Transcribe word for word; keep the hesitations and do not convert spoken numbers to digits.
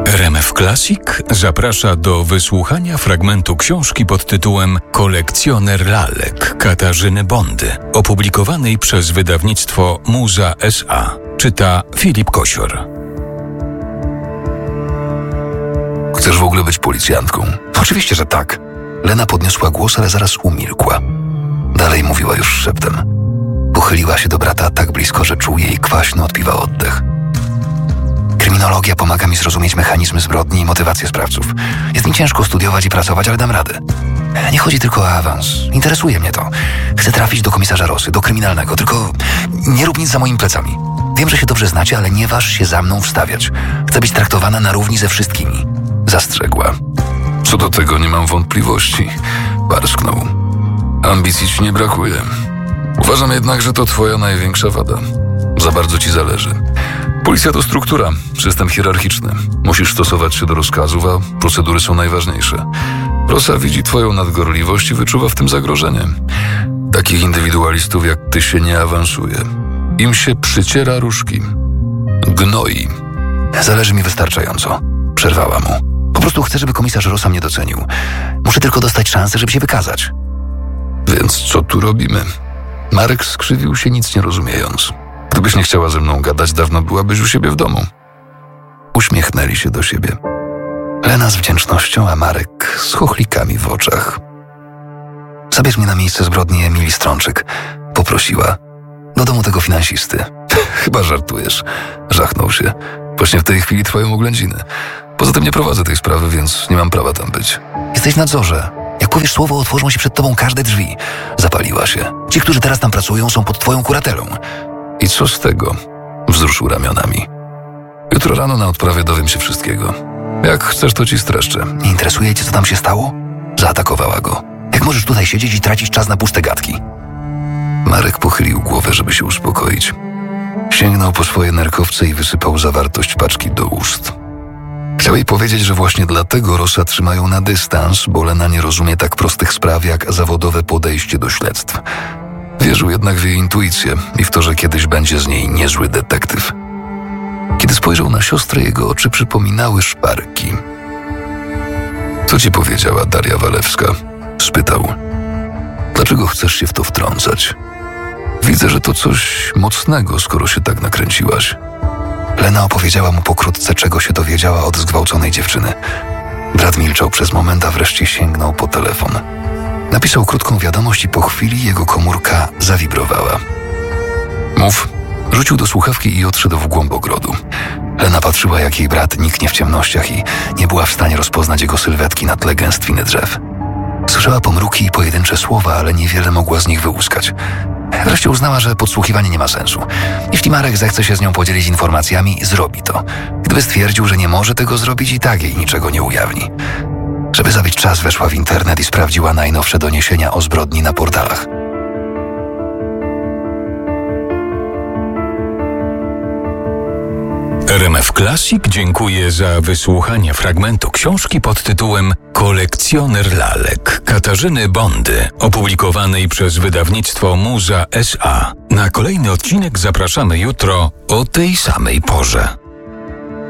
R M F Classic zaprasza do wysłuchania fragmentu książki pod tytułem Kolekcjoner lalek Katarzyny Bondy, opublikowanej przez wydawnictwo Muza S A. Czyta Filip Kosior. Chcesz w ogóle być policjantką? Oczywiście, że tak. Lena podniosła głos, ale zaraz umilkła. Dalej mówiła już szeptem. Pochyliła się do brata tak blisko, że czuł jej kwaśny odpiwał oddech. Kryminologia pomaga mi zrozumieć mechanizmy zbrodni i motywację sprawców. Jest mi ciężko studiować i pracować, ale dam radę. Nie chodzi tylko o awans. Interesuje mnie to. Chcę trafić do komisarza Rosy, do kryminalnego, tylko nie rób nic za moimi plecami. Wiem, że się dobrze znacie, ale nie waż się za mną wstawiać. Chcę być traktowana na równi ze wszystkimi. Zastrzegła. Co do tego nie mam wątpliwości. Parsknął. Ambicji ci nie brakuje. Uważam jednak, że to twoja największa wada. Za bardzo ci zależy. Policja to struktura, system hierarchiczny. Musisz stosować się do rozkazów, a procedury są najważniejsze. Rosa widzi twoją nadgorliwość i wyczuwa w tym zagrożenie. Takich indywidualistów jak ty się nie awansuje. Im się przyciera różki. Gnoi. Zależy mi wystarczająco. Przerwała mu. Po prostu chcę, żeby komisarz Rosa mnie docenił. Muszę tylko dostać szansę, żeby się wykazać. Więc co tu robimy? Marek skrzywił się, nic nie rozumiejąc. Gdybyś nie chciała ze mną gadać, dawno byłabyś u siebie w domu. Uśmiechnęli się do siebie. Lena z wdzięcznością, a Marek z chochlikami w oczach. Zabierz mnie na miejsce zbrodni Emilii Strączyk, poprosiła. Do domu tego finansisty. Chyba żartujesz. Żachnął się. Właśnie w tej chwili trwają oględziny. Poza tym nie prowadzę tej sprawy, więc nie mam prawa tam być. Jesteś w nadzorze. Jak powiesz słowo, otworzą się przed tobą każde drzwi. Zapaliła się. Ci, którzy teraz tam pracują, są pod twoją kuratelą. I co z tego? Wzruszył ramionami. Jutro rano na odprawie dowiem się wszystkiego. Jak chcesz, to ci streszczę. Nie interesuje cię, co tam się stało? Zaatakowała go. Jak możesz tutaj siedzieć i tracić czas na puste gadki? Marek pochylił głowę, żeby się uspokoić. Sięgnął po swoje nerkowce i wysypał zawartość paczki do ust. Chciał jej powiedzieć, że właśnie dlatego Rosa trzymają na dystans, bo Lena nie rozumie tak prostych spraw jak zawodowe podejście do śledztw. Wierzył jednak w jej intuicję i w to, że kiedyś będzie z niej niezły detektyw. Kiedy spojrzał na siostrę, jego oczy przypominały szparki. Co ci powiedziała Daria Walewska? Spytał. Dlaczego chcesz się w to wtrącać? Widzę, że to coś mocnego, skoro się tak nakręciłaś. Lena opowiedziała mu pokrótce, czego się dowiedziała od zgwałconej dziewczyny. Brat milczał przez moment, a wreszcie sięgnął po telefon. Napisał krótką wiadomość i po chwili jego komórka zawibrowała. Mów. Rzucił do słuchawki i odszedł w głąb ogrodu. Lena patrzyła, jak jej brat niknie w ciemnościach i nie była w stanie rozpoznać jego sylwetki na tle gęstwiny drzew. Słyszała pomruki i pojedyncze słowa, ale niewiele mogła z nich wyłuskać. Wreszcie uznała, że podsłuchiwanie nie ma sensu. Jeśli Marek zechce się z nią podzielić informacjami, zrobi to. Gdyby stwierdził, że nie może tego zrobić, i tak jej niczego nie ujawni. Żeby zabić czas, weszła w internet i sprawdziła najnowsze doniesienia o zbrodni na portalach. R M F Classic dziękuję za wysłuchanie fragmentu książki pod tytułem Kolekcjoner lalek Katarzyny Bondy, opublikowanej przez wydawnictwo Muza S A. Na kolejny odcinek zapraszamy jutro o tej samej porze.